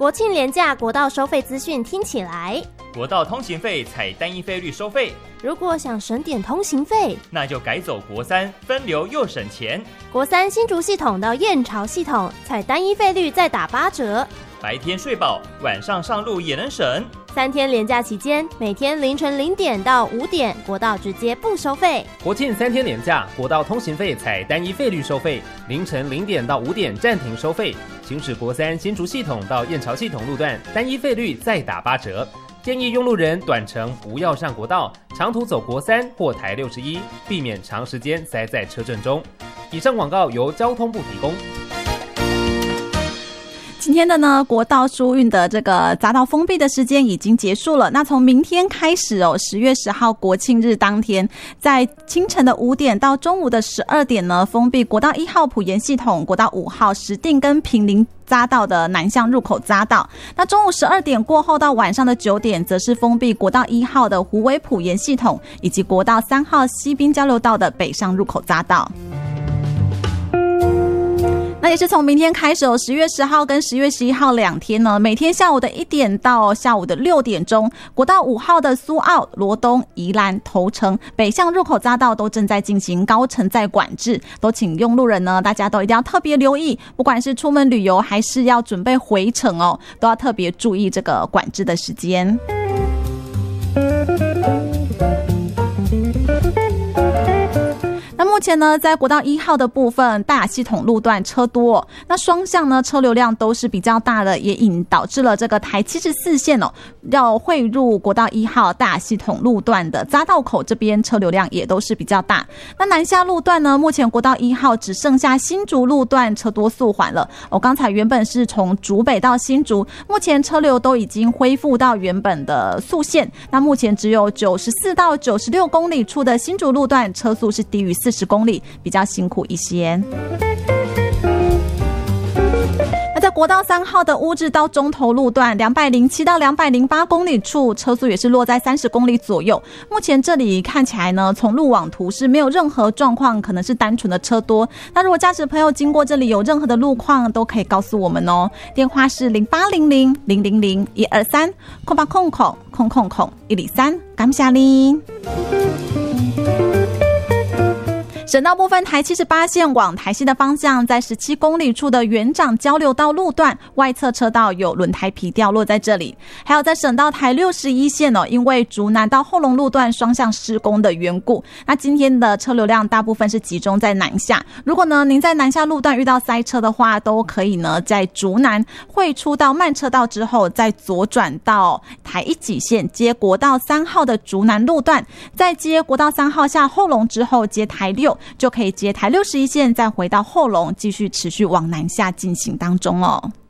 国庆连假国道收费资讯听起来， 国道通行费采单一费率收费。 如果想省点通行费， 那就改走国三，分流又省钱。 国三新竹系统到燕巢系统采单一费率再打8折， 白天睡饱，晚上上路也能省。 3天连假期间，每天凌晨0点到5点，国道直接不收费。 国庆3天连假，国道通行费采单一费率收费，凌晨0点到5点暂停收费。行驶国三新竹系统到燕巢系统路段，单一费率再打8折。建议用路人短程不要上国道，长途走国三或台61，避免长时间塞在车阵中。以上广告由交通部提供。 今天的呢，国道疏运的这个匝道封闭的时间已经结束了。那从明天开始10月10号国庆日当天，在清晨的5点到中午的12点呢，封闭国道1号埔盐系统、国道5号石碇跟坪林匝道的南向入口匝道。那中午12点过后到晚上的9点，则是封闭国道1号的虎尾埔盐系统，以及国道3号西滨交流道的北上入口匝道。那也是从明天开始10月10号跟10月11号2天呢，每天下午的1点到下午的6点钟，国道5号的苏澳、罗东、宜兰、头城北向入口匝道都正在进行高承载管制，都请用路人呢，大家都一定要特别留意，不管是出门旅游还是要准备回程都要特别注意这个管制的时间。那目前呢，在国道1号的部分，大雅系统路段车多，那双向呢车流量都是比较大的，也导致了这个台74线要汇入国道1号大雅系统路段的匝道口这边车流量也都是比较大。那南下路段呢，目前国道1号只剩下新竹路段车多速缓了。刚才原本是从竹北到新竹，目前车流都已经恢复到原本的速线。那目前只有94到96公里处的新竹路段车速是低于40公里，比较辛苦一些。那在国道3号的乌日到中投路段207到208公里处，车速也是落在30公里左右。目前这里看起来呢，从路网图是没有任何状况，可能是单纯的车多。那如果驾驶朋友经过这里有任何的路况，都可以告诉我们哦。电话是0800-000-123-0800-123，感谢您。省道部分，台78线往台西的方向，在17公里处的园长交流道路段外侧车道有轮胎皮掉落在这里。还有在省道台61线因为竹南到后龙路段双向施工的缘故，那今天的车流量大部分是集中在南下。如果呢您在南下路段遇到塞车的话，都可以呢在竹南汇出到慢车道之后，再左转到台1线接国道3号的竹南路段，再接国道3号下后龙之后接台6，就可以接台61线，再回到后龙，继续持续往南下进行当中哦。